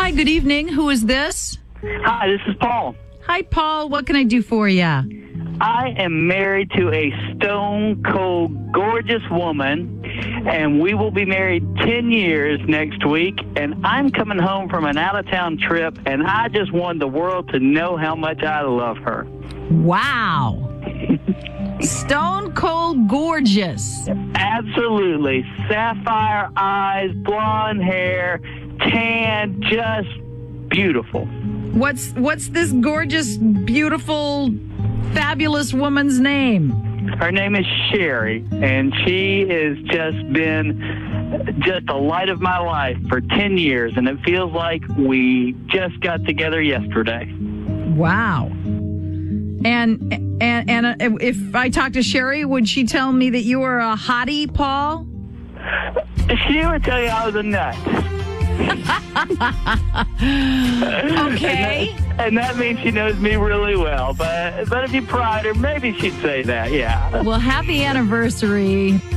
Hi, good evening. Who is this? Hi, this is Paul. Hi, Paul. What can I do for you? I am married to a stone cold gorgeous woman, and we will be married 10 years next week, and I'm coming home from an out-of-town trip, and I just want the world to know how much I love her. Wow. Stone cold gorgeous. Absolutely. Sapphire eyes, blonde hair, tan, just beautiful. What's this gorgeous, beautiful, fabulous woman's name? Her name is Sherry, and she has just been just the light of my life for 10 years, and it feels like we just got together yesterday. Wow. And if I talk to Sherry, would she tell me that you are a hottie, Paul? She would tell you I was a nut. Okay. And that means she knows me really well. But if you pried her, maybe she'd say that, yeah. Well, happy anniversary.